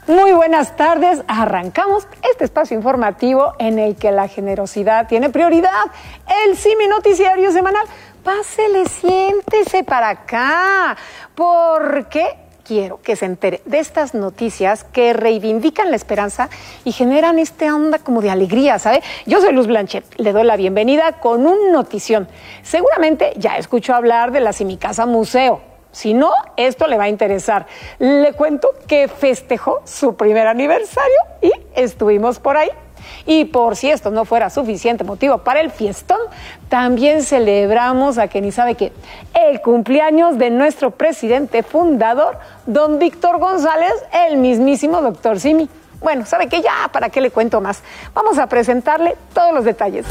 Muy buenas tardes. Arrancamos este espacio informativo en el que la generosidad tiene prioridad. El Simi Noticiario Semanal. Pásele, siéntese para acá, porque quiero que se entere de estas noticias que reivindican la esperanza y generan esta onda como de alegría, ¿sabe? Yo soy Luz Blanchet, le doy la bienvenida con un notición. Seguramente ya escuchó hablar de la Simicasa Museo. Si no, esto le va a interesar. Le cuento que festejó su primer aniversario y estuvimos por ahí. Y por si esto no fuera suficiente motivo para el fiestón, también celebramos a que ni sabe qué, el cumpleaños de nuestro presidente fundador, don Víctor González, el mismísimo doctor Simi. Bueno, ¿sabe qué? Ya, ¿para qué le cuento más? Vamos a presentarle todos los detalles.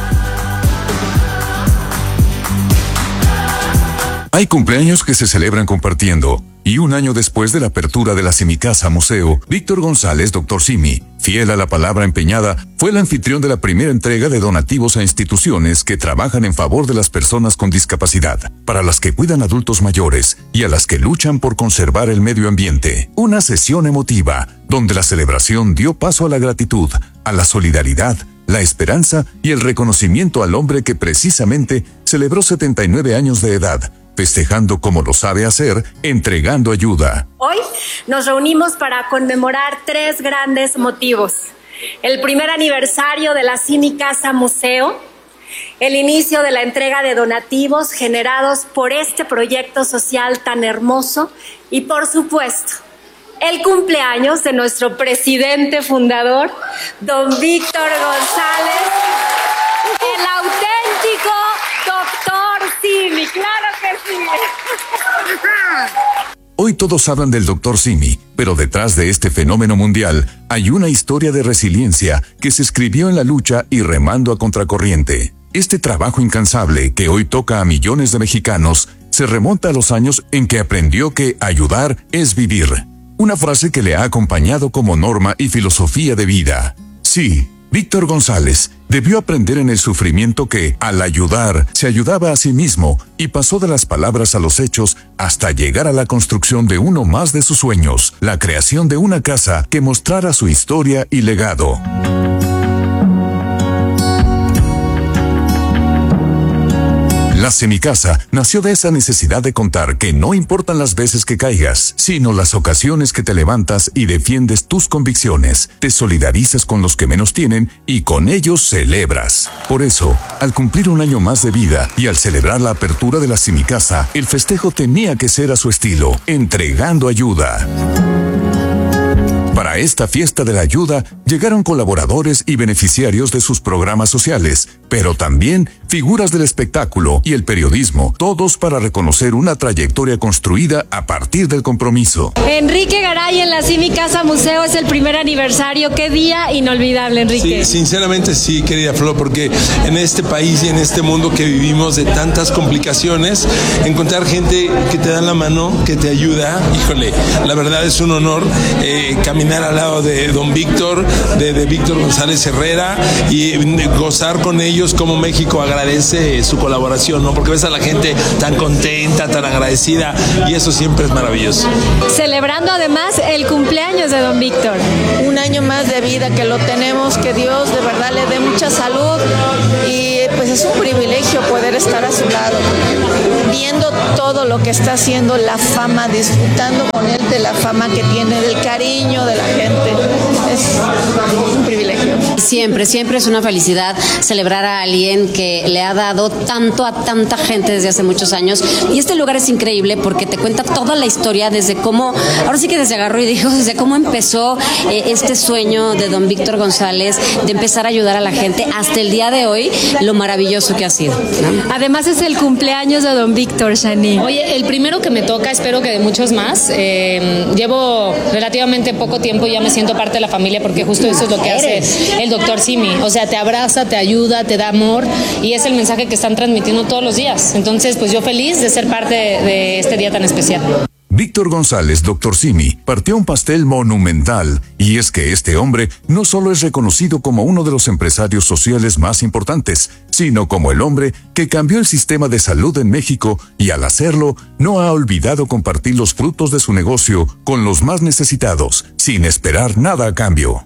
Hay cumpleaños que se celebran compartiendo, y un año después de la apertura de la Simicasa Museo, Víctor González, Dr. Simi, fiel a la palabra empeñada, fue el anfitrión de la primera entrega de donativos a instituciones que trabajan en favor de las personas con discapacidad, para las que cuidan adultos mayores y a las que luchan por conservar el medio ambiente. Una sesión emotiva, donde la celebración dio paso a la gratitud, a la solidaridad, la esperanza y el reconocimiento al hombre que precisamente celebró 79 años de edad, festejando como lo sabe hacer, entregando ayuda. Hoy nos reunimos para conmemorar 3 grandes motivos. El primer aniversario de la Simicasa Museo, el inicio de la entrega de donativos generados por este proyecto social tan hermoso y, por supuesto, el cumpleaños de nuestro presidente fundador, don Víctor González, el auténtico doctor Simi. ¡Claro que sí! Hoy todos hablan del Dr. Simi, pero detrás de este fenómeno mundial hay una historia de resiliencia que se escribió en la lucha y remando a contracorriente. Este trabajo incansable que hoy toca a millones de mexicanos se remonta a los años en que aprendió que ayudar es vivir. Una frase que le ha acompañado como norma y filosofía de vida. Sí, Víctor González debió aprender en el sufrimiento que, al ayudar, se ayudaba a sí mismo y pasó de las palabras a los hechos hasta llegar a la construcción de uno más de sus sueños, la creación de una casa que mostrara su historia y legado. La Simicasa nació de esa necesidad de contar que no importan las veces que caigas, sino las ocasiones que te levantas y defiendes tus convicciones, te solidarizas con los que menos tienen y con ellos celebras. Por eso, al cumplir un año más de vida y al celebrar la apertura de la Simicasa, el festejo tenía que ser a su estilo, entregando ayuda. Para esta fiesta de la ayuda llegaron colaboradores y beneficiarios de sus programas sociales, pero también figuras del espectáculo y el periodismo, todos para reconocer una trayectoria construida a partir del compromiso. Enrique Garay en la Simicasa Museo, es el primer aniversario. Qué día inolvidable, Enrique. Sí, sinceramente sí, querida Flo, porque en este país y en este mundo que vivimos de tantas complicaciones, encontrar gente que te da la mano, que te ayuda, híjole, la verdad es un honor caminar al lado de don Víctor, de Víctor González Herrera, y gozar con ellos como México agradece su colaboración, ¿no? Porque ves a la gente tan contenta, tan agradecida, y eso siempre es maravilloso. Celebrando además el cumpleaños de don Víctor. Un año más de vida que lo tenemos, que Dios de verdad le dé mucha salud, y pues es un privilegio poder estar a su lado, viendo todo lo que está haciendo, la fama, disfrutando con él de la fama que tiene, del cariño de la gente. Es un privilegio. Siempre es una felicidad celebrar a alguien que le ha dado tanto a tanta gente desde hace muchos años, y este lugar es increíble porque te cuenta toda la historia desde cómo, ahora sí que desde agarró y dijo, desde cómo empezó este sueño de don Víctor González de empezar a ayudar a la gente hasta el día de hoy, lo maravilloso que ha sido, ¿no? Además es el cumpleaños de don Víctor, Shani. Oye, el primero que me toca, espero que de muchos más. Llevo relativamente poco tiempo y ya me siento parte de la familia, porque justo eso es lo que hace el doctor Simi. O sea, te abraza, te ayuda, te da amor, y es el mensaje que están transmitiendo todos los días. Entonces, pues yo feliz de ser parte de este día tan especial. Víctor González, Dr. Simi, partió un pastel monumental, y es que este hombre no solo es reconocido como uno de los empresarios sociales más importantes, sino como el hombre que cambió el sistema de salud en México y al hacerlo no ha olvidado compartir los frutos de su negocio con los más necesitados, sin esperar nada a cambio.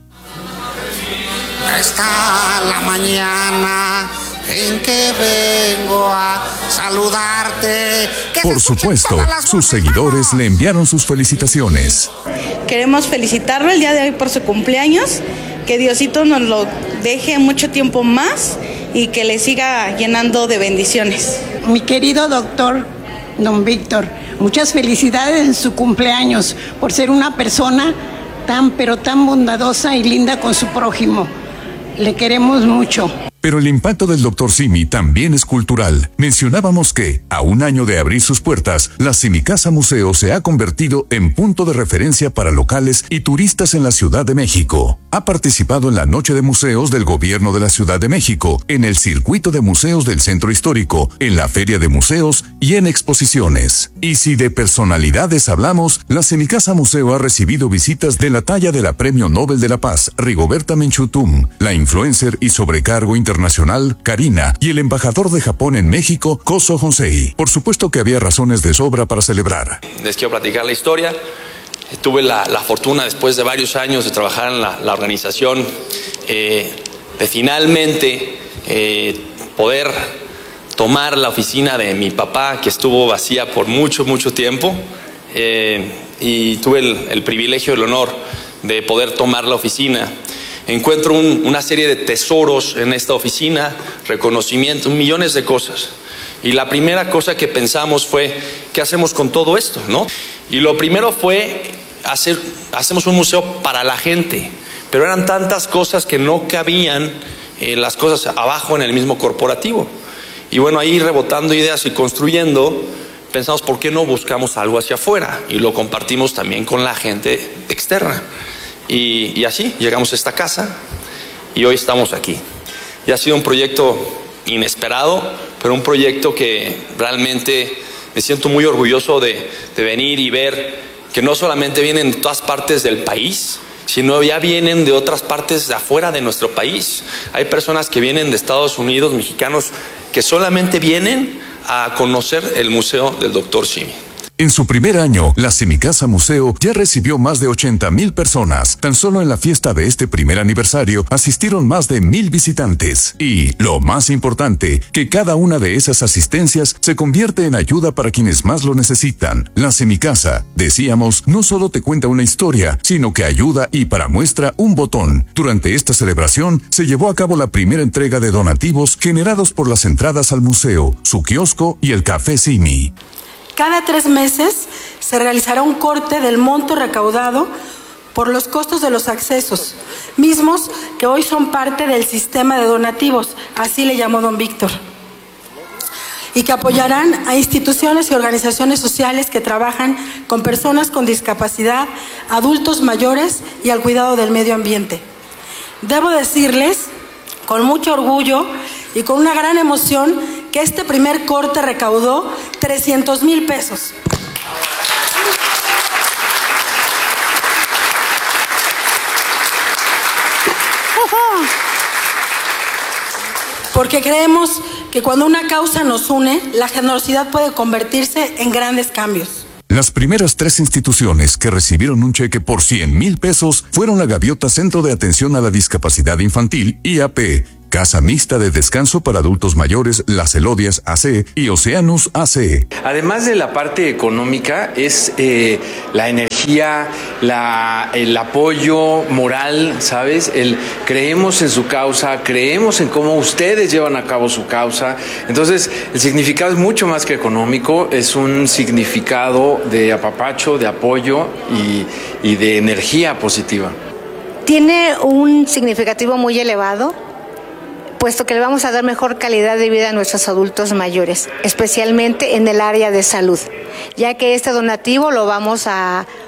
Está la mañana en que vengo a saludarte. Por supuesto, sus seguidores le enviaron sus felicitaciones. Queremos felicitarlo el día de hoy por su cumpleaños, que Diosito nos lo deje mucho tiempo más y que le siga llenando de bendiciones. Mi querido doctor don Víctor, muchas felicidades en su cumpleaños por ser una persona tan bondadosa y linda con su prójimo. Le queremos mucho. Pero el impacto del Dr. Simi también es cultural. Mencionábamos que, a un año de abrir sus puertas, la Simicasa Museo se ha convertido en punto de referencia para locales y turistas en la Ciudad de México. Ha participado en la Noche de Museos del Gobierno de la Ciudad de México, en el Circuito de Museos del Centro Histórico, en la Feria de Museos y en exposiciones. Y si de personalidades hablamos, la Simicasa Museo ha recibido visitas de la talla de la Premio Nobel de la Paz, Rigoberta Menchú Tum, la influencer y sobrecargo internacional Karina y el embajador de Japón en México, Koso Honsei. Por supuesto que había razones de sobra para celebrar. Les quiero platicar la historia. Tuve la fortuna, después de varios años de trabajar en la organización, de finalmente poder tomar la oficina de mi papá, que estuvo vacía por mucho tiempo, y tuve el privilegio y el honor de poder tomar la oficina. Encuentro una serie de tesoros en esta oficina, reconocimientos, millones de cosas. Y la primera cosa que pensamos fue, ¿qué hacemos con todo esto, no? Y lo primero fue hacemos un museo para la gente, pero eran tantas cosas que no cabían las cosas abajo en el mismo corporativo. Y bueno, ahí rebotando ideas y construyendo, pensamos, ¿por qué no buscamos algo hacia afuera? Y lo compartimos también con la gente externa. Y así llegamos a esta casa y hoy estamos aquí. Y ha sido un proyecto inesperado, pero un proyecto que realmente me siento muy orgulloso de venir y ver que no solamente vienen de todas partes del país, sino ya vienen de otras partes de afuera de nuestro país. Hay personas que vienen de Estados Unidos, mexicanos, que solamente vienen a conocer el museo del Dr. Simi. En su primer año, la Simicasa Museo ya recibió más de 80,000 personas. Tan solo en la fiesta de este primer aniversario asistieron más de 1,000 visitantes. Y, lo más importante, que cada una de esas asistencias se convierte en ayuda para quienes más lo necesitan. La Simicasa, decíamos, no solo te cuenta una historia, sino que ayuda y para muestra un botón. Durante esta celebración se llevó a cabo la primera entrega de donativos generados por las entradas al museo, su kiosco y el Café Simi. Cada 3 meses se realizará un corte del monto recaudado por los costos de los accesos, mismos que hoy son parte del sistema de donativos, así le llamó don Víctor, y que apoyarán a instituciones y organizaciones sociales que trabajan con personas con discapacidad, adultos mayores y al cuidado del medio ambiente. Debo decirles, con mucho orgullo y con una gran emoción, que este primer corte recaudó 300,000 pesos. Porque creemos que cuando una causa nos une, la generosidad puede convertirse en grandes cambios. Las primeras 3 instituciones que recibieron un cheque por 100,000 pesos fueron la Gaviota Centro de Atención a la Discapacidad Infantil, IAP, Casa Mixta de Descanso para Adultos Mayores, Las Elodias AC y Oceanus AC. Además de la parte económica, es la energía, el apoyo moral, ¿sabes? Creemos en su causa, creemos en cómo ustedes llevan a cabo su causa. Entonces, el significado es mucho más que económico, es un significado de apapacho, de apoyo y de energía positiva. Tiene un significativo muy elevado, puesto que le vamos a dar mejor calidad de vida a nuestros adultos mayores, especialmente en el área de salud, ya que este donativo lo vamos a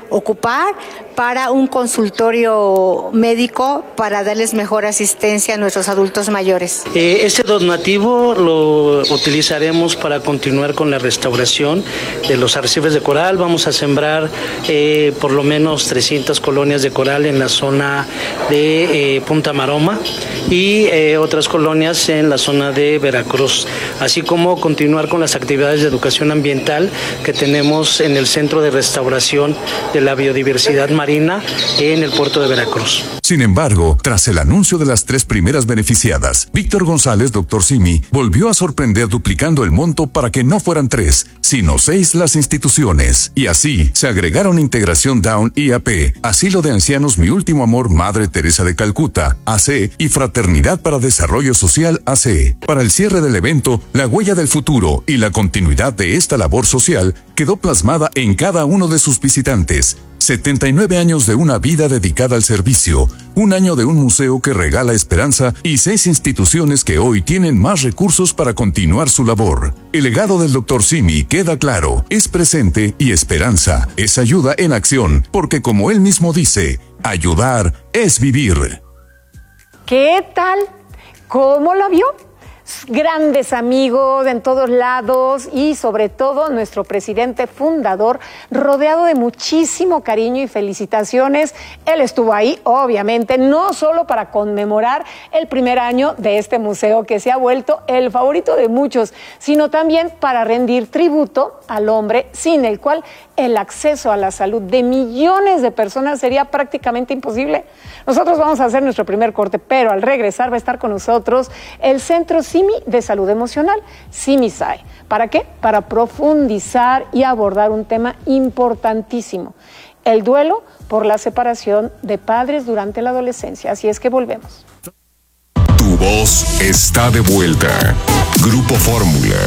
ocupar para un consultorio médico para darles mejor asistencia a nuestros adultos mayores. Este donativo lo utilizaremos para continuar con la restauración de los arrecifes de coral. Vamos a sembrar por lo menos 300 colonias de coral en la zona de Punta Maroma y otras colonias en la zona de Veracruz, así como continuar con las actividades de educación ambiental que tenemos en el Centro de Restauración de la Biodiversidad Marina en el puerto de Veracruz. Sin embargo, tras el anuncio de las 3 primeras beneficiadas, Víctor González, Dr. Simi, volvió a sorprender duplicando el monto para que no fueran 3, sino 6 las instituciones. Y así se agregaron Integración Down IAP, Asilo de Ancianos Mi Último Amor Madre Teresa de Calcuta, AC, y Fraternidad para Desarrollo Social, AC. Para el cierre del evento, la huella del futuro y la continuidad de esta labor social quedó plasmada en cada uno de sus visitantes. 79 años de una vida dedicada al servicio, un año de un museo que regala esperanza y 6 instituciones que hoy tienen más recursos para continuar su labor. El legado del Dr. Simi queda claro, es presente y esperanza, es ayuda en acción, porque como él mismo dice, ayudar es vivir. ¿Qué tal? ¿Cómo lo vio? Grandes amigos en todos lados y sobre todo nuestro presidente fundador, rodeado de muchísimo cariño y felicitaciones. Él estuvo ahí, obviamente, no solo para conmemorar el primer año de este museo que se ha vuelto el favorito de muchos, sino también para rendir tributo al hombre sin el cual el acceso a la salud de millones de personas sería prácticamente imposible. Nosotros vamos a hacer nuestro primer corte, pero al regresar va a estar con nosotros el Centro Simi de Salud Emocional, SIMISAE. ¿Para qué? Para profundizar y abordar un tema importantísimo, el duelo por la separación de padres durante la adolescencia. Así es que volvemos. Tu voz está de vuelta. Grupo Fórmula.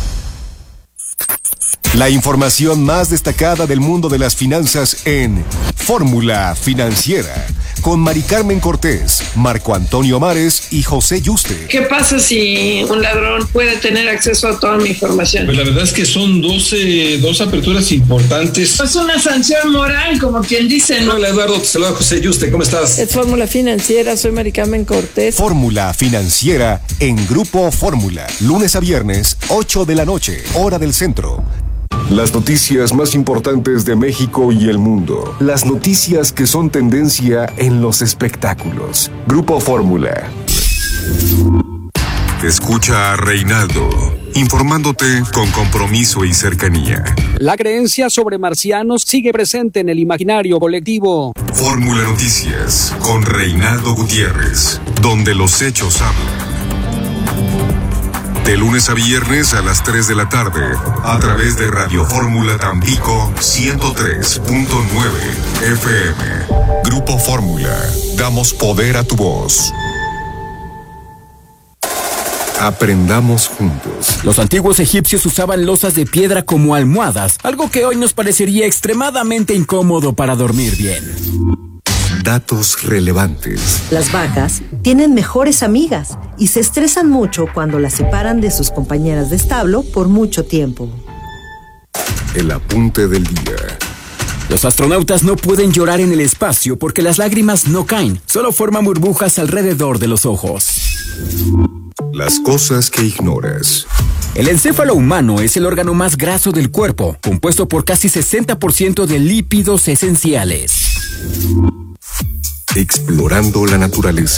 La información más destacada del mundo de las finanzas en Fórmula Financiera, con Mari Carmen Cortés, Marco Antonio Mares y José Yuste. ¿Qué pasa si un ladrón puede tener acceso a toda mi información? Pues la verdad es que son dos aperturas importantes. Es una sanción moral, como quien dice, ¿no? Hola Eduardo, te saluda José Yuste, ¿cómo estás? Es Fórmula Financiera, soy Mari Carmen Cortés. Fórmula Financiera en Grupo Fórmula, lunes a viernes, 8 de la noche, hora del centro. Las noticias más importantes de México y el mundo. Las noticias que son tendencia en los espectáculos. Grupo Fórmula. Escucha a Reinaldo, informándote con compromiso y cercanía. La creencia sobre marcianos sigue presente en el imaginario colectivo. Fórmula Noticias, con Reinaldo Gutiérrez, donde los hechos hablan. De lunes a viernes a las 3 de la tarde, a través de Radio Fórmula Tampico 103.9 FM. Grupo Fórmula, damos poder a tu voz. Aprendamos juntos. Los antiguos egipcios usaban losas de piedra como almohadas, algo que hoy nos parecería extremadamente incómodo para dormir bien. Datos relevantes. Las vacas tienen mejores amigas y se estresan mucho cuando las separan de sus compañeras de establo por mucho tiempo. El apunte del día. Los astronautas no pueden llorar en el espacio porque las lágrimas no caen, solo forman burbujas alrededor de los ojos. Las cosas que ignoras. El encéfalo humano es el órgano más graso del cuerpo, compuesto por casi 60% de lípidos esenciales. Explorando la naturaleza.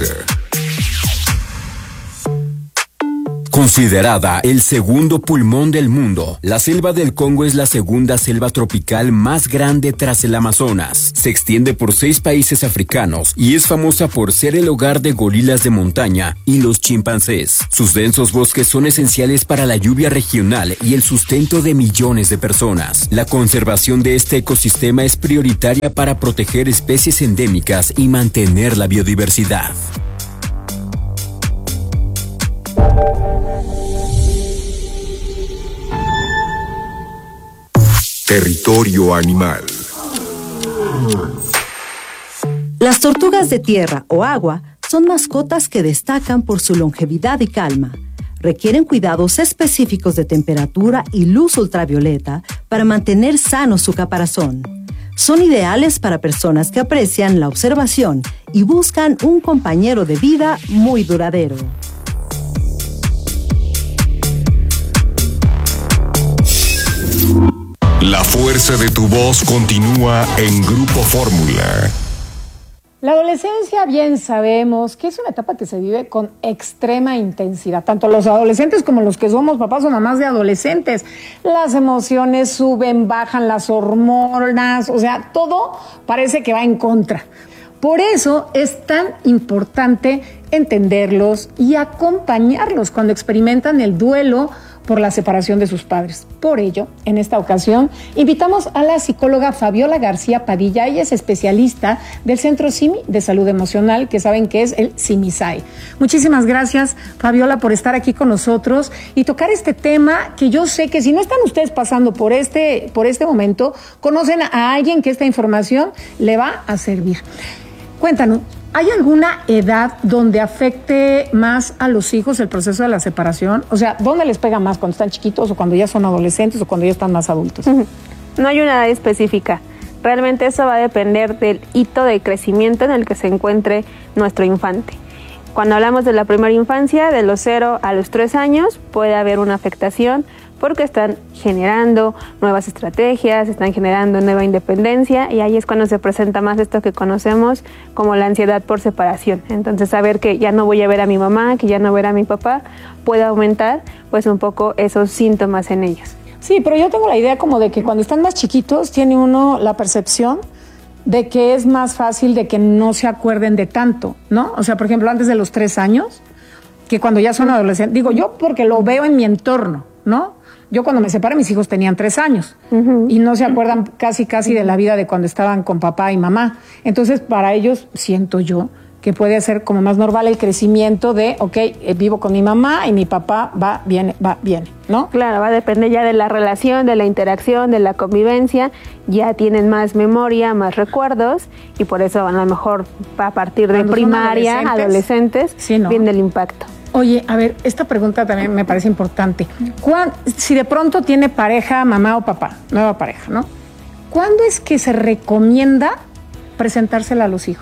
Considerada el segundo pulmón del mundo, la selva del Congo es la segunda selva tropical más grande tras el Amazonas. Se extiende por 6 países africanos y es famosa por ser el hogar de gorilas de montaña y los chimpancés. Sus densos bosques son esenciales para la lluvia regional y el sustento de millones de personas. La conservación de este ecosistema es prioritaria para proteger especies endémicas y mantener la biodiversidad. Territorio animal. Las tortugas de tierra o agua son mascotas que destacan por su longevidad y calma. requieren cuidados específicos de temperatura y luz ultravioleta para mantener sano su caparazón. Son ideales para personas que aprecian la observación y buscan un compañero de vida muy duradero. La fuerza de tu voz continúa en Grupo Fórmula. La adolescencia, bien sabemos que es una etapa que se vive con extrema intensidad. Tanto los adolescentes como los que somos papás o mamás de adolescentes. Las emociones suben, bajan, las hormonas, o sea, todo parece que va en contra. Por eso es tan importante entenderlos y acompañarlos cuando experimentan el duelo por la separación de sus padres. Por ello, en esta ocasión, invitamos a la psicóloga Fabiola García Padilla. Ella es especialista del Centro CIMI de Salud Emocional, que saben que es el CIMISAE. Muchísimas gracias, Fabiola, por estar aquí con nosotros y tocar este tema que yo sé que si no están ustedes pasando por este momento, conocen a alguien que esta información le va a servir. Cuéntanos, ¿hay alguna edad donde afecte más a los hijos el proceso de la separación? O sea, ¿dónde les pega más? ¿Cuando están chiquitos o cuando ya son adolescentes o cuando ya están más adultos? No hay una edad específica. Realmente eso va a depender del hito de crecimiento en el que se encuentre nuestro infante. Cuando hablamos de la primera infancia, de los 0 a los 3 años, puede haber una afectación porque están generando nuevas estrategias, están generando nueva independencia y ahí es cuando se presenta más esto que conocemos como la ansiedad por separación. Entonces saber que ya no voy a ver a mi mamá, que ya no voy a ver a mi papá, puede aumentar pues un poco esos síntomas en ellos. Sí, pero yo tengo la idea como de que cuando están más chiquitos tiene uno la percepción de que es más fácil de que no se acuerden de tanto, ¿no? O sea, por ejemplo, antes de los 3 años, que cuando ya son adolescentes, digo yo porque lo veo en mi entorno, ¿no? Yo cuando me separé, mis hijos tenían 3 años y no se acuerdan casi de la vida de cuando estaban con papá y mamá. Entonces, para ellos, siento yo, que puede ser como más normal el crecimiento de, vivo con mi mamá y mi papá va, viene, ¿no? Claro, va a depender ya de la relación, de la interacción, de la convivencia. Ya tienen más memoria, más recuerdos y por eso a lo mejor a partir de primaria, adolescentes, sí, ¿no? Viene el impacto. Oye, a ver, esta pregunta también me parece importante. Si de pronto tiene pareja, mamá o papá, nueva pareja, ¿no? ¿Cuándo es que se recomienda presentársela a los hijos?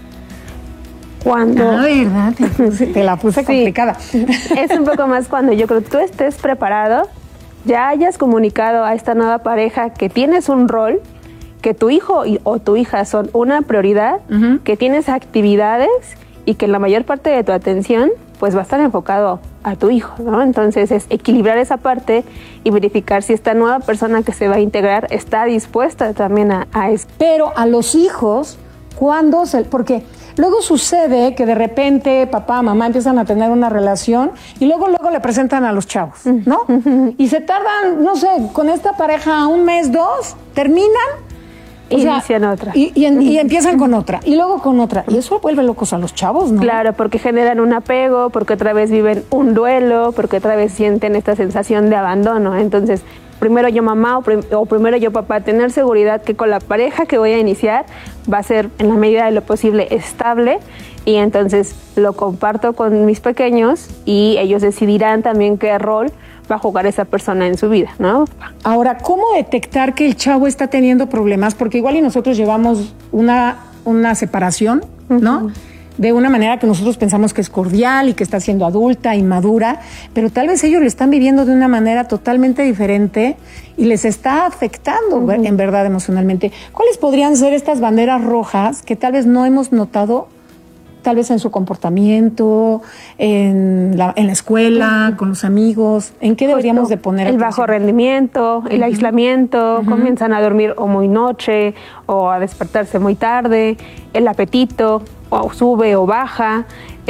Cuando... ¿verdad? Te la puse complicada. Es un poco más cuando yo creo que tú estés preparado, ya hayas comunicado a esta nueva pareja que tienes un rol, que tu hijo o tu hija son una prioridad, que tienes actividades y que la mayor parte de tu atención pues va a estar enfocado a tu hijo, ¿no? Entonces es equilibrar esa parte y verificar si esta nueva persona que se va a integrar está dispuesta también a eso. Pero a los hijos, porque luego sucede que de repente papá, mamá empiezan a tener una relación y luego le presentan a los chavos, ¿no? Y se tardan, no sé, con esta pareja 1 mes, 2, terminan. Inician otra. Y empiezan con otra, y luego con otra. Y eso vuelve locos a los chavos, ¿no? Claro, porque generan un apego, porque otra vez viven un duelo, porque otra vez sienten esta sensación de abandono. Entonces, primero yo mamá o primero yo papá, tener seguridad que con la pareja que voy a iniciar va a ser en la medida de lo posible estable y entonces lo comparto con mis pequeños y ellos decidirán también qué rol va a jugar esa persona en su vida, ¿no? Ahora, ¿cómo detectar que el chavo está teniendo problemas? Porque igual y nosotros llevamos una separación, ¿no? De una manera que nosotros pensamos que es cordial y que está siendo adulta y madura, pero tal vez ellos lo están viviendo de una manera totalmente diferente y les está afectando en verdad emocionalmente. ¿Cuáles podrían ser estas banderas rojas que tal vez no hemos notado? Tal vez en su comportamiento, en la escuela, con los amigos. ¿En qué deberíamos de poner el bajo rendimiento, el aislamiento, comienzan a dormir o muy noche o a despertarse muy tarde, el apetito o sube o baja,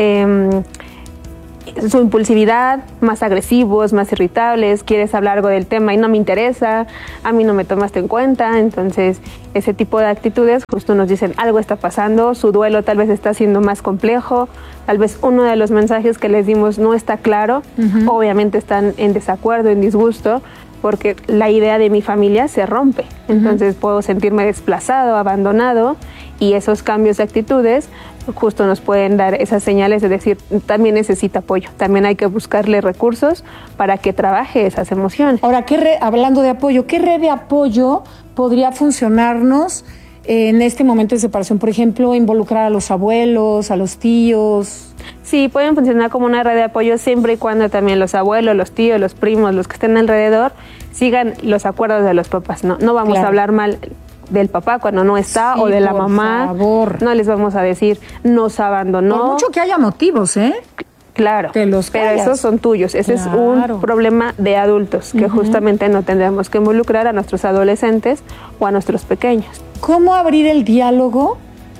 su impulsividad, más agresivos, más irritables, quieres hablar algo del tema y no me interesa, a mí no me tomaste en cuenta. Entonces ese tipo de actitudes justo nos dicen algo está pasando, su duelo tal vez está siendo más complejo, tal vez uno de los mensajes que les dimos no está claro, obviamente están en desacuerdo, en disgusto, porque la idea de mi familia se rompe. Entonces puedo sentirme desplazado, abandonado, y esos cambios de actitudes justo nos pueden dar esas señales de decir, también necesita apoyo, también hay que buscarle recursos para que trabaje esas emociones. Ahora, hablando de apoyo, ¿qué red de apoyo podría funcionarnos en este momento de separación? Por ejemplo, involucrar a los abuelos, a los tíos. Sí, pueden funcionar como una red de apoyo siempre y cuando también los abuelos, los tíos, los primos, los que estén alrededor, sigan los acuerdos de los papás. No vamos a hablar mal del papá cuando no está, o de la mamá. Favor. No les vamos a decir, nos abandonó. Por mucho que haya motivos, ¿eh? Claro, pero esos son tuyos. Ese es un problema de adultos que justamente no tendríamos que involucrar a nuestros adolescentes o a nuestros pequeños. ¿Cómo abrir el diálogo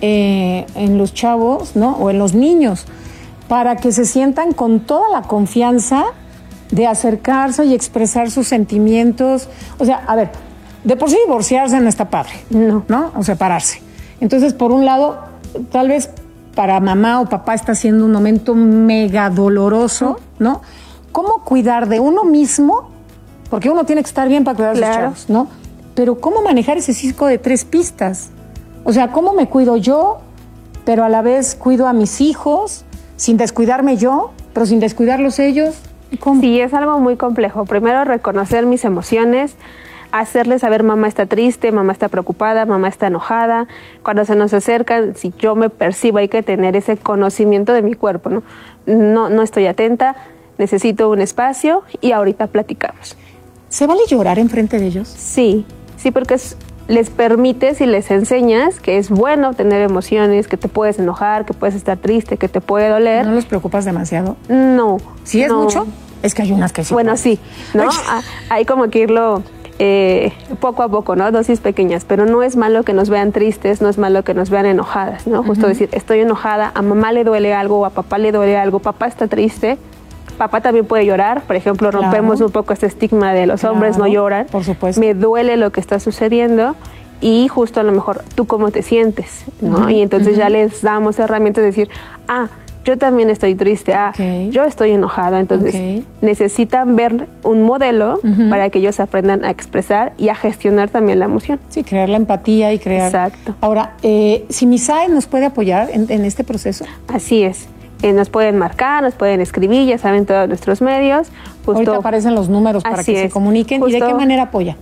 en los chavos, ¿no? O en los niños para que se sientan con toda la confianza de acercarse y expresar sus sentimientos? O sea, a ver, de por sí divorciarse no está padre, ¿no? O separarse. Entonces, por un lado, tal vez para mamá o papá está siendo un momento mega doloroso, ¿no? ¿Cómo cuidar de uno mismo? Porque uno tiene que estar bien para cuidar a sus chavos, ¿no? Pero ¿cómo manejar ese circo de 3 pistas? O sea, ¿cómo me cuido yo, pero a la vez cuido a mis hijos, sin descuidarme yo, pero sin descuidarlos ellos? ¿Cómo? Sí, es algo muy complejo. Primero, reconocer mis emociones, hacerles saber, mamá está triste, mamá está preocupada, mamá está enojada. Cuando se nos acercan, si yo me percibo, hay que tener ese conocimiento de mi cuerpo, ¿no? No estoy atenta, necesito un espacio y ahorita platicamos. ¿Se vale llorar enfrente de ellos? Sí, porque les permites y les enseñas que es bueno tener emociones, que te puedes enojar, que puedes estar triste, que te puede doler. ¿No los preocupas demasiado? No. ¿Sí es mucho? Es que hay unas que sí. Bueno, sí, ¿no? Hay como que irlo poco a poco, ¿no? Dosis pequeñas, pero no es malo que nos vean tristes, no es malo que nos vean enojadas, ¿no? Justo decir, estoy enojada, a mamá le duele algo, o a papá le duele algo, papá está triste, papá también puede llorar, por ejemplo, rompemos un poco este estigma de los hombres no lloran, por supuesto. Me duele lo que está sucediendo y justo a lo mejor tú cómo te sientes, ¿no? Y entonces ya les damos herramientas de decir, yo también estoy triste, yo estoy enojada, entonces necesitan ver un modelo para que ellos aprendan a expresar y a gestionar también la emoción. Sí, crear la empatía y crear... Exacto. Ahora, ¿si Misae nos puede apoyar en este proceso? Así es. Nos pueden marcar, nos pueden escribir, ya saben todos nuestros medios. Ahorita aparecen los números para que se comuniquen. ¿Y de qué manera apoya?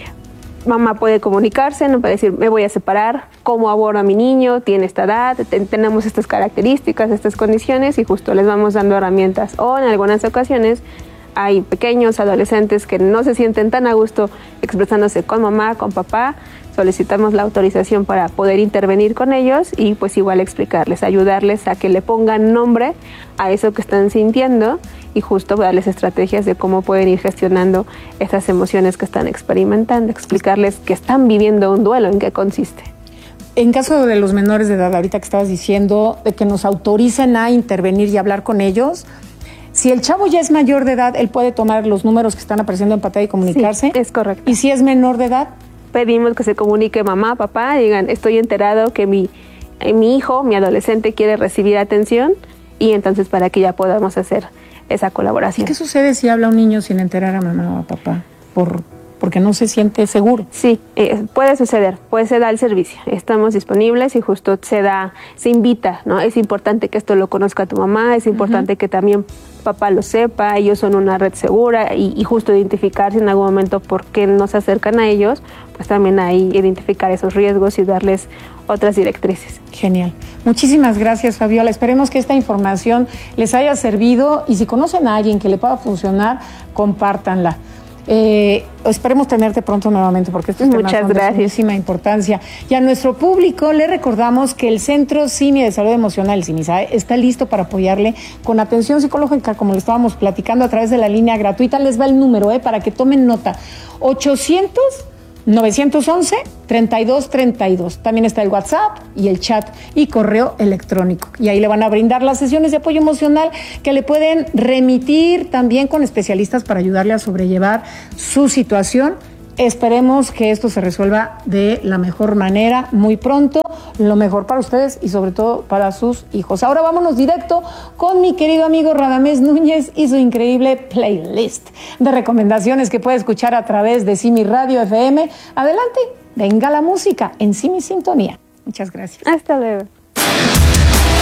Mamá puede comunicarse, no puede decir, me voy a separar, cómo abordo a mi niño, tiene esta edad, tenemos estas características, estas condiciones, y justo les vamos dando herramientas. O en algunas ocasiones hay pequeños adolescentes que no se sienten tan a gusto expresándose con mamá, con papá. Solicitamos la autorización para poder intervenir con ellos y pues igual explicarles, ayudarles a que le pongan nombre a eso que están sintiendo y justo darles estrategias de cómo pueden ir gestionando estas emociones que están experimentando, explicarles que están viviendo un duelo, en qué consiste. En caso de los menores de edad, ahorita que estabas diciendo, de que nos autoricen a intervenir y hablar con ellos, si el chavo ya es mayor de edad, él puede tomar los números que están apareciendo en pantalla y comunicarse. Sí, es correcto. ¿Y si es menor de edad? Pedimos que se comunique mamá, papá, digan, estoy enterado que mi hijo, mi adolescente quiere recibir atención, y entonces para que ya podamos hacer esa colaboración. ¿Y qué sucede si habla un niño sin enterar a mamá o a papá? Porque no se siente seguro. Sí, puede suceder, pues se da el servicio. Estamos disponibles y justo se invita, ¿no? Es importante que esto lo conozca tu mamá, es importante que también papá lo sepa, ellos son una red segura y justo identificar si en algún momento por qué no se acercan a ellos, pues también ahí identificar esos riesgos y darles otras directrices. Genial. Muchísimas gracias, Fabiola. Esperemos que esta información les haya servido y si conocen a alguien que le pueda funcionar, compártanla. Esperemos tenerte pronto nuevamente porque estos temas son de muchísima importancia. Y a nuestro público le recordamos que el Centro CIMI de Salud Emocional, el CIMISAE, está listo para apoyarle con atención psicológica, como le estábamos platicando, a través de la línea gratuita. Les va el número para que tomen nota: 800-911-3232. También está el WhatsApp y el chat y correo electrónico. Y ahí le van a brindar las sesiones de apoyo emocional que le pueden remitir también con especialistas para ayudarle a sobrellevar su situación. Esperemos que esto se resuelva de la mejor manera muy pronto, lo mejor para ustedes y sobre todo para sus hijos. Ahora vámonos directo con mi querido amigo Radamés Núñez y su increíble playlist de recomendaciones que puede escuchar a través de CIMI Radio FM. Adelante, venga la música en CIMI Sintonía. Muchas gracias. Hasta luego.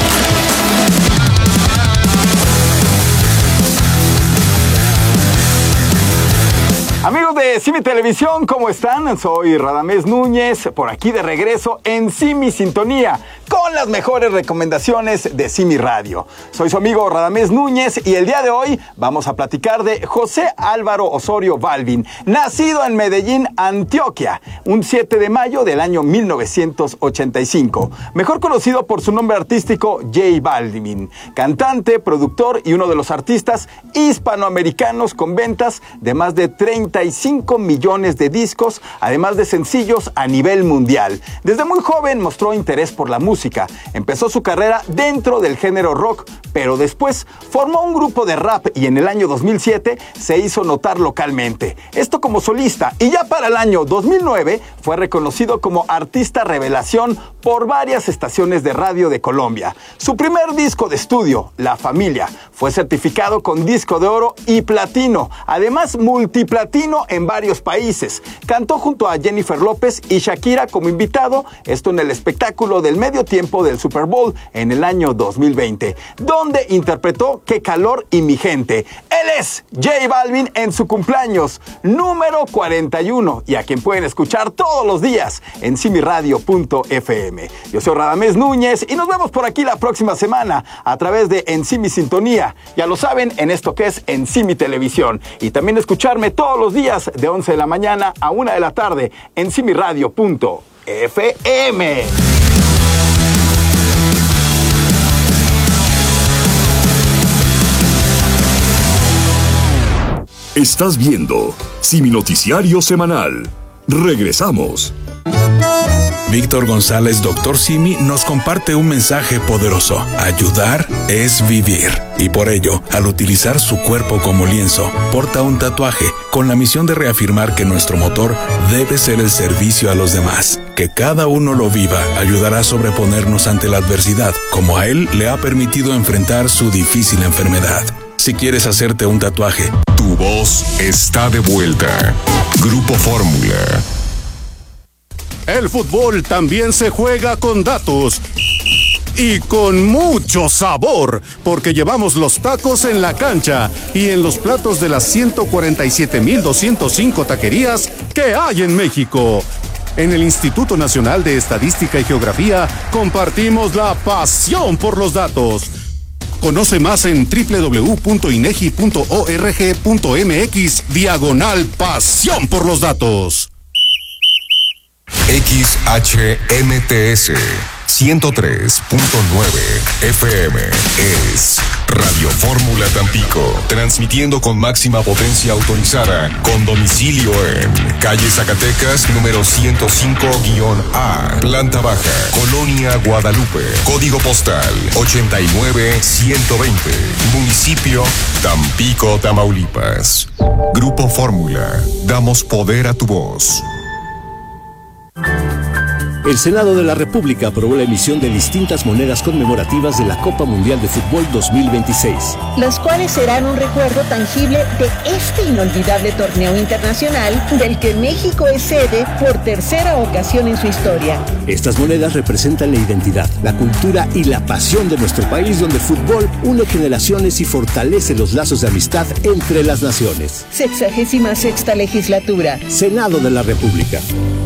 Amigos de Simi Televisión, ¿cómo están? Soy Radamés Núñez, por aquí de regreso en Simi Sintonía, con las mejores recomendaciones de Simi Radio. Soy su amigo Radamés Núñez y el día de hoy vamos a platicar de José Álvaro Osorio Balvin, nacido en Medellín, Antioquia, un 7 de mayo del año 1985. Mejor conocido por su nombre artístico J Balvin, cantante, productor y uno de los artistas hispanoamericanos con ventas de más de 35 millones de discos, además de sencillos a nivel mundial. Desde muy joven mostró interés por la música. Empezó su carrera dentro del género rock, pero después formó un grupo de rap y en el año 2007 se hizo notar localmente. Esto como solista, y ya para el año 2009 fue reconocido como artista revelación por varias estaciones de radio de Colombia. Su primer disco de estudio, La Familia, fue certificado con disco de oro y platino, además multiplatino en varios países. Cantó junto a Jennifer López y Shakira como invitado, esto en el espectáculo del medio tiempo del Super Bowl en el año 2020, donde interpretó Qué calor y mi gente. Él es J Balvin en su cumpleaños número 41 y a quien pueden escuchar todos los días en simiradio.fm. Yo soy Radamés Núñez y nos vemos por aquí la próxima semana a través de En Simi Sintonía. Ya lo saben, en esto que es En Simi Televisión. Y también escucharme todos los días de 11 de la mañana a 1 de la tarde en simiradio.fm. Estás viendo Simi Noticiario Semanal. Regresamos. Víctor González, Dr. Simi, nos comparte un mensaje poderoso. Ayudar es vivir. Y por ello, al utilizar su cuerpo como lienzo, porta un tatuaje con la misión de reafirmar que nuestro motor debe ser el servicio a los demás. Que cada uno lo viva ayudará a sobreponernos ante la adversidad, como a él le ha permitido enfrentar su difícil enfermedad. Si quieres hacerte un tatuaje, tu voz está de vuelta. Grupo Fórmula. El fútbol también se juega con datos y con mucho sabor, porque llevamos los tacos en la cancha y en los platos de las 147,205 taquerías que hay en México. En el Instituto Nacional de Estadística y Geografía compartimos la pasión por los datos. Conoce más en www.inegi.org.mx/pasión por los datos. XHMTS 103.9 FM es Radio Fórmula Tampico, transmitiendo con máxima potencia autorizada, con domicilio en calle Zacatecas, número 105-A, planta baja, Colonia Guadalupe, código postal 89120, municipio Tampico, Tamaulipas. Grupo Fórmula, damos poder a tu voz. El Senado de la República aprobó la emisión de distintas monedas conmemorativas de la Copa Mundial de Fútbol 2026. Las cuales serán un recuerdo tangible de este inolvidable torneo internacional del que México es sede por tercera ocasión en su historia. Estas monedas representan la identidad, la cultura y la pasión de nuestro país, donde el fútbol une generaciones y fortalece los lazos de amistad entre las naciones. 66ª legislatura. Senado de la República.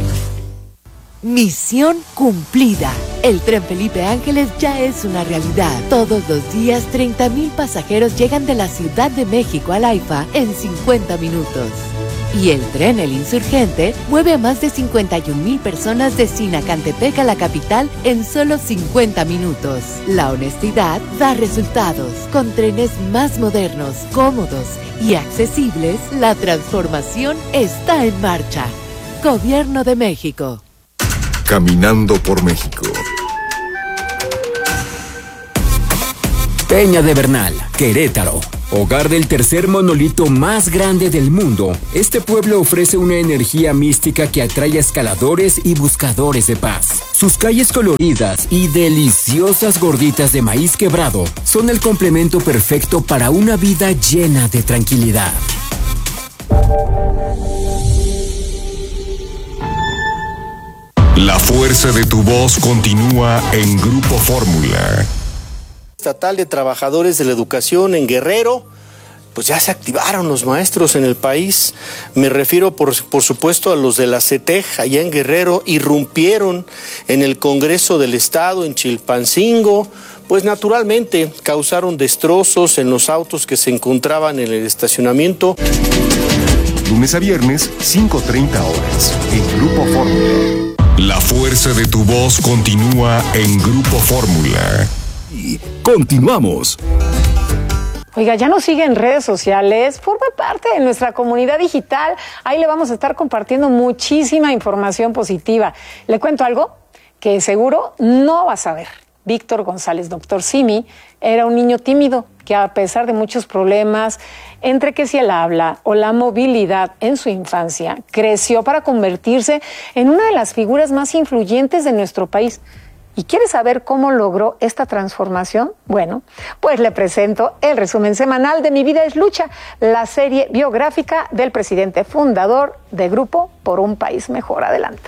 Misión cumplida. El tren Felipe Ángeles ya es una realidad. Todos los días 30,000 pasajeros llegan de la Ciudad de México al AIFA en 50 minutos. Y el tren El Insurgente mueve a más de 51,000 personas de Sinacantepec a la capital en solo 50 minutos. La honestidad da resultados. Con trenes más modernos, cómodos y accesibles, la transformación está en marcha. Gobierno de México. Caminando por México. Peña de Bernal, Querétaro. Hogar del tercer monolito más grande del mundo, este pueblo ofrece una energía mística que atrae a escaladores y buscadores de paz. Sus calles coloridas y deliciosas gorditas de maíz quebrado son el complemento perfecto para una vida llena de tranquilidad. La fuerza de tu voz continúa en Grupo Fórmula. Estatal de Trabajadores de la Educación en Guerrero pues ya se activaron los maestros en el país. Me refiero por supuesto a los de la CETEG allá en Guerrero, irrumpieron en el Congreso del Estado en Chilpancingo, pues naturalmente causaron destrozos en los autos que se encontraban en el estacionamiento. Lunes a viernes, 5:30 horas, en Grupo Fórmula. La fuerza de tu voz continúa en Grupo Fórmula. Y continuamos. Oiga, ya nos sigue en redes sociales, forma parte de nuestra comunidad digital. Ahí le vamos a estar compartiendo muchísima información positiva. ¿Le cuento algo? Que seguro no vas a ver. Víctor González, Dr. Simi, era un niño tímido que, a pesar de muchos problemas, entre que si el habla o la movilidad en su infancia, creció para convertirse en una de las figuras más influyentes de nuestro país. ¿Y quiere saber cómo logró esta transformación? Bueno, pues le presento el resumen semanal de Mi Vida es Lucha, la serie biográfica del presidente fundador de Grupo por un País Mejor. Adelante.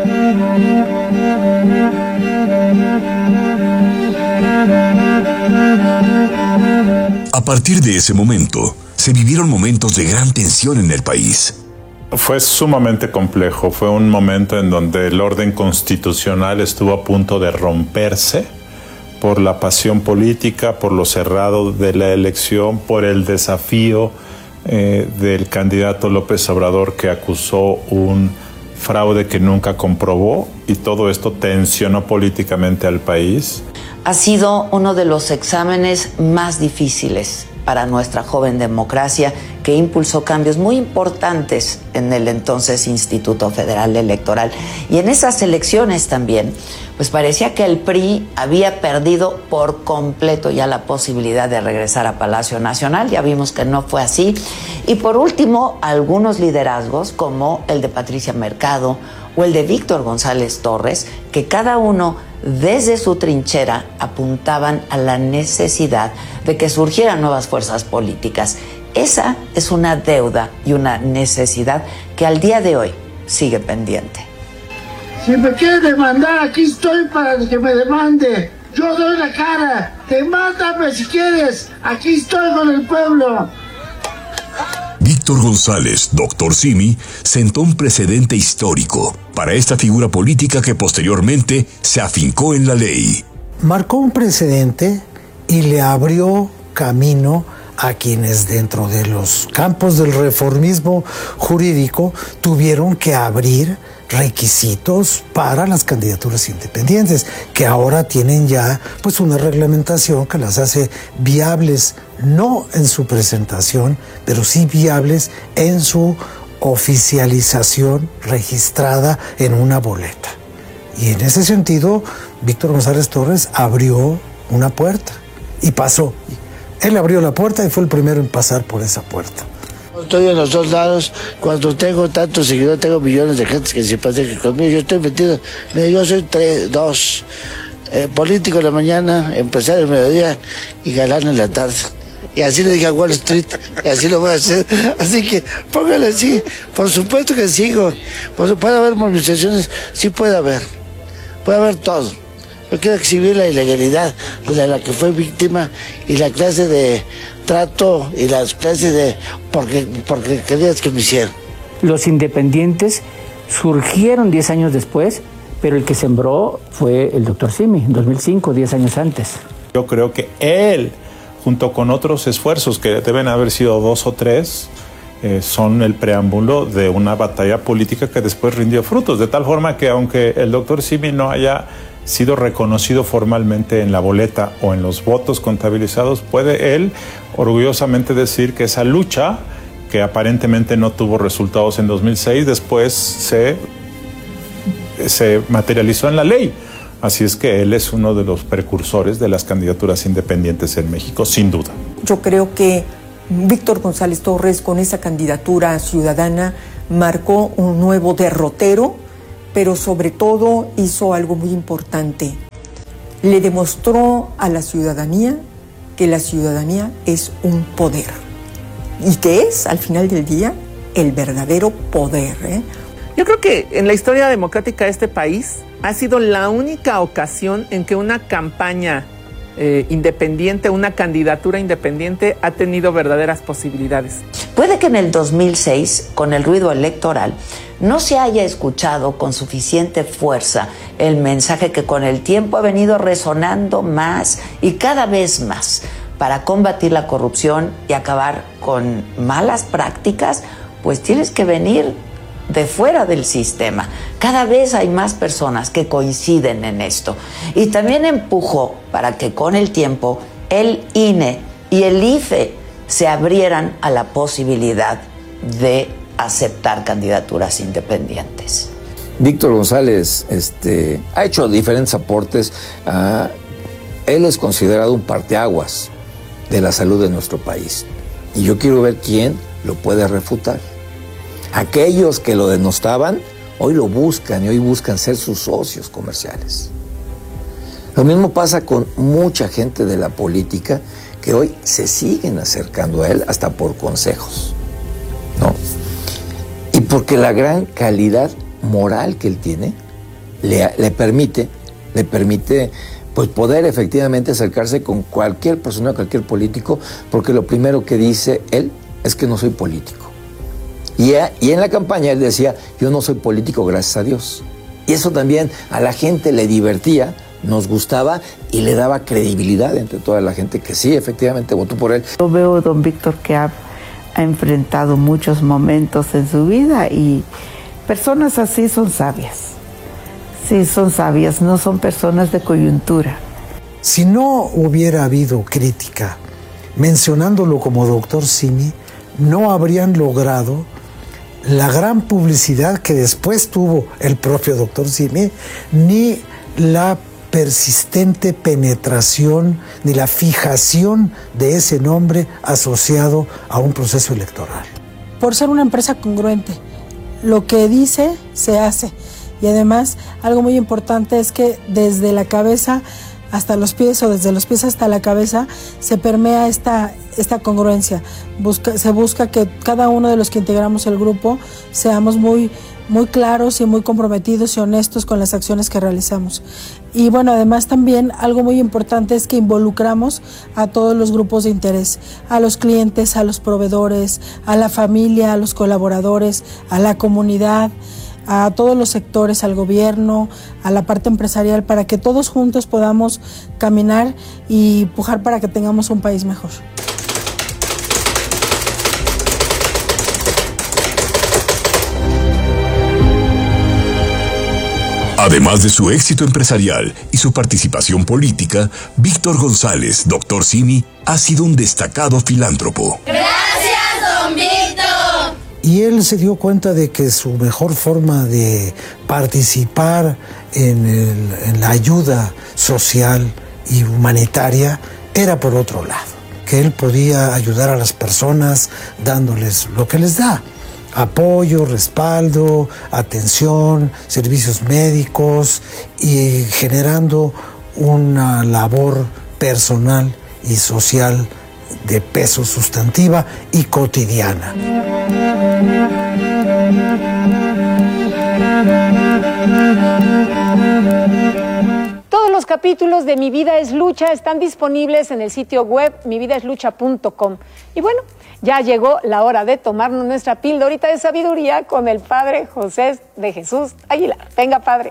A partir de ese momento, se vivieron momentos de gran tensión en el país. Fue sumamente complejo, fue un momento en donde el orden constitucional estuvo a punto de romperse por la pasión política, por lo cerrado de la elección, por el desafío del candidato López Obrador, que acusó un fraude que nunca comprobó, y todo esto tensionó políticamente al país. Ha sido uno de los exámenes más difíciles para nuestra joven democracia, que impulsó cambios muy importantes en el entonces Instituto Federal Electoral. Y en esas elecciones también, pues parecía que el PRI había perdido por completo ya la posibilidad de regresar a Palacio Nacional. Ya vimos que no fue así. Y por último, algunos liderazgos, como el de Patricia Mercado o el de Víctor González Torres, que cada uno desde su trinchera apuntaban a la necesidad de que surgieran nuevas fuerzas políticas. Esa es una deuda y una necesidad que al día de hoy sigue pendiente. Si me quieres demandar, aquí estoy para que me demande. Yo doy la cara. Demándame si quieres. Aquí estoy con el pueblo. Víctor González, Dr. Simi, sentó un precedente histórico para esta figura política que posteriormente se afincó en la ley. Marcó un precedente y le abrió camino a quienes dentro de los campos del reformismo jurídico tuvieron que abrir requisitos para las candidaturas independientes, que ahora tienen ya pues una reglamentación que las hace viables, no en su presentación, pero sí viables en su oficialización registrada en una boleta. Y en ese sentido, Víctor González Torres abrió una puerta y pasó. Él abrió la puerta y fue el primero en pasar por esa puerta. Estoy en los dos lados. Cuando tengo tantos seguidores, tengo millones de gente que simpatizan conmigo. Yo estoy metido. Mira, yo soy dos. Político en la mañana, empresario en el mediodía y galán en la tarde. Y así le dije a Wall Street, y así lo voy a hacer. Así que póngale así. Por supuesto que sigo. Puede haber movilizaciones, sí puede haber. Puede haber todo. Yo quiero exhibir la ilegalidad de la que fue víctima y la clase de trato y las clases de porque querías que me hicieran. Los independientes surgieron 10 años después, pero el que sembró fue el doctor Simi, en 2005, 10 años antes. Yo creo que él, junto con otros esfuerzos que deben haber sido 2 o 3, son el preámbulo de una batalla política que después rindió frutos, de tal forma que aunque el doctor Simi no haya sido reconocido formalmente en la boleta o en los votos contabilizados, puede él orgullosamente decir que esa lucha, que aparentemente no tuvo resultados en 2006, después se materializó en la ley. Así es que él es uno de los precursores de las candidaturas independientes en México, sin duda. Yo creo que Víctor González Torres, con esa candidatura ciudadana, marcó un nuevo derrotero, pero sobre todo hizo algo muy importante. Le demostró a la ciudadanía que la ciudadanía es un poder y que es, al final del día, el verdadero poder. Yo creo que en la historia democrática de este país ha sido la única ocasión en que una campaña independiente, una candidatura independiente, ha tenido verdaderas posibilidades. Puede que en el 2006, con el ruido electoral, no se haya escuchado con suficiente fuerza el mensaje que con el tiempo ha venido resonando más y cada vez más para combatir la corrupción y acabar con malas prácticas, pues tienes que venir de fuera del sistema. Cada vez hay más personas que coinciden en esto. Y también empujó para que con el tiempo el INE y el IFE se abrieran a la posibilidad de aceptar candidaturas independientes. Víctor González ha hecho diferentes aportes. Él es considerado un parteaguas de la salud de nuestro país. Y yo quiero ver quién lo puede refutar. Aquellos que lo denostaban, hoy lo buscan y hoy buscan ser sus socios comerciales. Lo mismo pasa con mucha gente de la política que hoy se siguen acercando a él hasta por consejos, ¿no? Y porque la gran calidad moral que él tiene le permite pues poder efectivamente acercarse con cualquier persona, cualquier político, porque lo primero que dice él es que no soy político. Y en la campaña él decía, yo no soy político, gracias a Dios. Y eso también a la gente le divertía, nos gustaba y le daba credibilidad entre toda la gente que sí, efectivamente votó por él. Yo veo a don Víctor que ha enfrentado muchos momentos en su vida y personas así son sabias. Sí, son sabias, no son personas de coyuntura. Si no hubiera habido crítica mencionándolo como doctor Simi, no habrían logrado la gran publicidad que después tuvo el propio doctor Simi, ni la persistente penetración, ni la fijación de ese nombre asociado a un proceso electoral. Por ser una empresa congruente, lo que dice se hace. Y además, algo muy importante es que desde la cabeza hasta los pies o desde los pies hasta la cabeza se permea esta congruencia. Se busca que cada uno de los que integramos el grupo seamos muy claros y muy comprometidos y honestos con las acciones que realizamos. Y bueno, además también algo muy importante es que involucramos a todos los grupos de interés, a los clientes, a los proveedores, a la familia, a los colaboradores, a la comunidad, a todos los sectores, al gobierno, a la parte empresarial, para que todos juntos podamos caminar y pujar para que tengamos un país mejor. Además de su éxito empresarial y su participación política, Víctor González, Dr. Simi, ha sido un destacado filántropo. ¡Gracias, don Víctor! Y él se dio cuenta de que su mejor forma de participar en la ayuda social y humanitaria era por otro lado, que él podía ayudar a las personas dándoles lo que les da: apoyo, respaldo, atención, servicios médicos, y generando una labor personal y social de peso, sustantiva y cotidiana. Todos los capítulos de Mi Vida es Lucha están disponibles en el sitio web mividaeslucha.com. Y bueno, ya llegó la hora de tomarnos nuestra pildorita de sabiduría con el padre José de Jesús Aguilar. Venga, padre.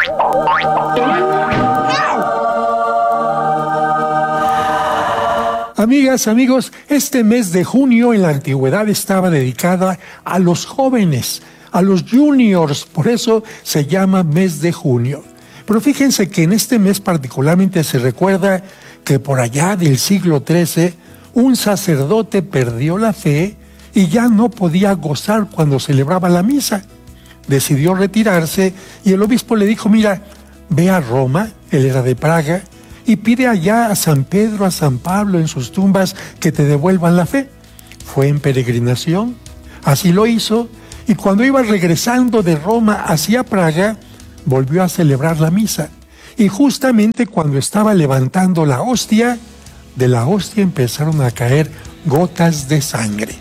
Amigas, amigos, este mes de junio en la antigüedad estaba dedicada a los jóvenes, a los juniors, por eso se llama mes de junio. Pero fíjense que en este mes particularmente se recuerda que por allá del siglo XIII un sacerdote perdió la fe y ya no podía gozar cuando celebraba la misa. Decidió retirarse y el obispo le dijo, mira, ve a Roma, él era de Praga, y pide allá a San Pedro, a San Pablo en sus tumbas que te devuelvan la fe. Fue en peregrinación, así lo hizo, y cuando iba regresando de Roma hacia Praga, volvió a celebrar la misa. Y justamente cuando estaba levantando la hostia, de la hostia empezaron a caer gotas de sangre.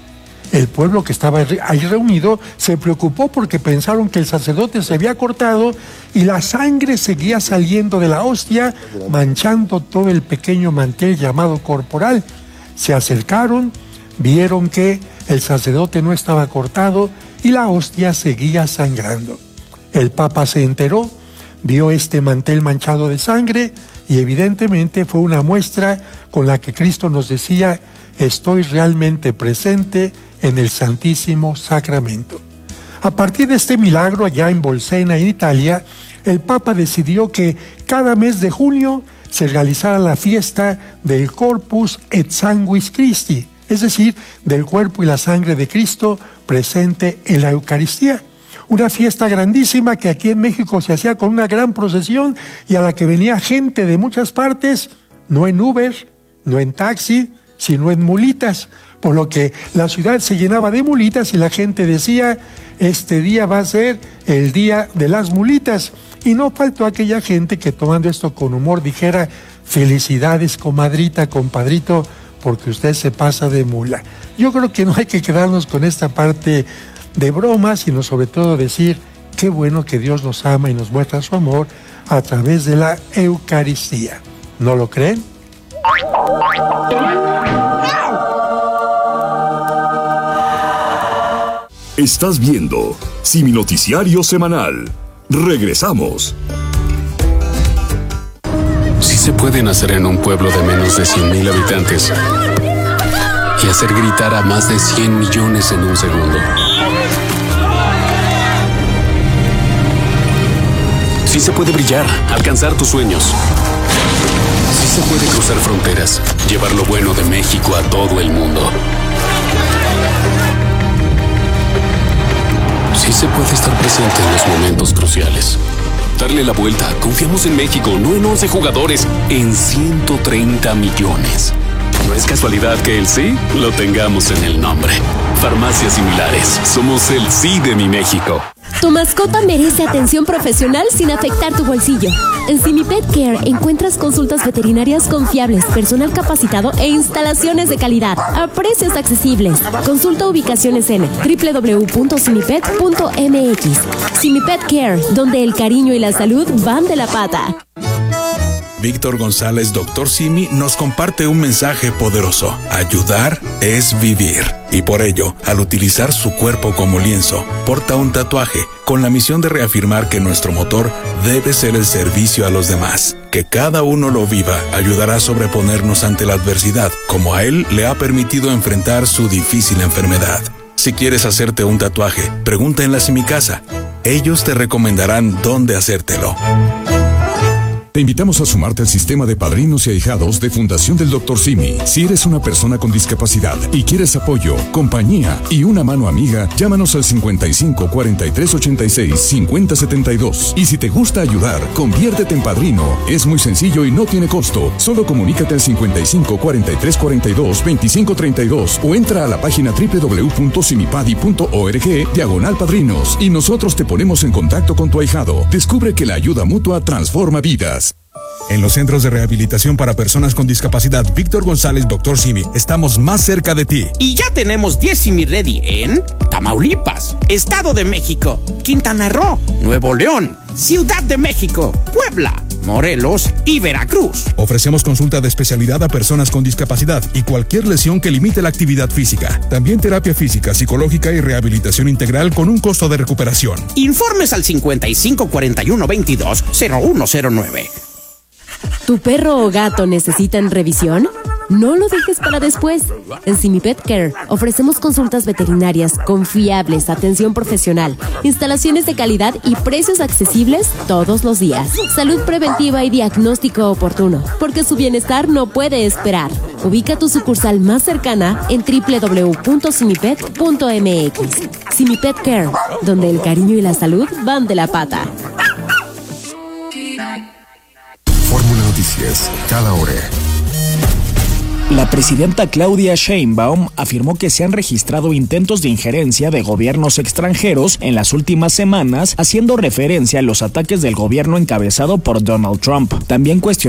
El pueblo que estaba ahí reunido se preocupó porque pensaron que el sacerdote se había cortado y la sangre seguía saliendo de la hostia, manchando todo el pequeño mantel llamado corporal. Se acercaron, vieron que el sacerdote no estaba cortado y la hostia seguía sangrando. El Papa se enteró, vio este mantel manchado de sangre y evidentemente fue una muestra con la que Cristo nos decía: estoy realmente presente en el Santísimo Sacramento. A partir de este milagro, allá en Bolsena, en Italia, el Papa decidió que cada mes de junio se realizara la fiesta del Corpus et Sanguis Christi, es decir, del cuerpo y la sangre de Cristo presente en la Eucaristía. Una fiesta grandísima que aquí en México se hacía con una gran procesión y a la que venía gente de muchas partes, no en Uber, no en taxi, sino en mulitas, por lo que la ciudad se llenaba de mulitas y la gente decía: este día va a ser el día de las mulitas. Y no faltó aquella gente que, tomando esto con humor, dijera: felicidades, comadrita, compadrito, porque usted se pasa de mula. Yo creo que no hay que quedarnos con esta parte de broma, sino sobre todo decir: qué bueno que Dios nos ama y nos muestra su amor a través de la Eucaristía. ¿No lo creen? Estás viendo Simi Noticiario Semanal. Regresamos. Sí se puede nacer en un pueblo de menos de 100,000 habitantes y hacer gritar a más de 100 millones en un segundo. Sí se puede brillar, alcanzar tus sueños. Sí se puede cruzar fronteras, llevar lo bueno de México a todo el mundo. Sí se puede estar presente en los momentos cruciales. Darle la vuelta. Confiamos en México, no en 11 jugadores, en 130 millones. No es casualidad que el sí lo tengamos en el nombre. Farmacias Similares. Somos el sí de mi México. Tu mascota merece atención profesional sin afectar tu bolsillo. En Simi Pet Care encuentras consultas veterinarias confiables, personal capacitado e instalaciones de calidad a precios accesibles. Consulta ubicaciones en www.simipet.mx. Simi Pet Care, donde el cariño y la salud van de la pata. Víctor González, Dr. Simi, nos comparte un mensaje poderoso. Ayudar es vivir. Y por ello, al utilizar su cuerpo como lienzo, porta un tatuaje con la misión de reafirmar que nuestro motor debe ser el servicio a los demás. Que cada uno lo viva ayudará a sobreponernos ante la adversidad, como a él le ha permitido enfrentar su difícil enfermedad. Si quieres hacerte un tatuaje, pregunta en la Simicasa. Ellos te recomendarán dónde hacértelo. Te invitamos a sumarte al sistema de padrinos y ahijados de Fundación del Dr. Simi. Si eres una persona con discapacidad y quieres apoyo, compañía y una mano amiga, llámanos al 55 43 86 50 72. Y si te gusta ayudar, conviértete en padrino. Es muy sencillo y no tiene costo. Solo comunícate al 55 43 42 25 32 o entra a la página www.simipadi.org/padrinos y nosotros te ponemos en contacto con tu ahijado. Descubre que la ayuda mutua transforma vidas. En los centros de rehabilitación para personas con discapacidad Víctor González, Dr. Simi, estamos más cerca de ti. Y ya tenemos 10 Simi Ready en Tamaulipas, Estado de México, Quintana Roo, Nuevo León, Ciudad de México, Puebla, Morelos y Veracruz. Ofrecemos consulta de especialidad a personas con discapacidad y cualquier lesión que limite la actividad física. También terapia física, psicológica y rehabilitación integral con un costo de recuperación. Informes al 55 41 22 0109. ¿Tu perro o gato necesitan revisión? No lo dejes para después. En Simi Pet Care ofrecemos consultas veterinarias confiables, atención profesional, instalaciones de calidad y precios accesibles todos los días. Salud preventiva y diagnóstico oportuno, porque su bienestar no puede esperar. Ubica tu sucursal más cercana en www.simipet.mx. Simi Pet Care, donde el cariño y la salud van de la pata. Fórmula Noticias, cada hora. La presidenta Claudia Sheinbaum afirmó que se han registrado intentos de injerencia de gobiernos extranjeros en las últimas semanas, haciendo referencia a los ataques del gobierno encabezado por Donald Trump. También cuestionó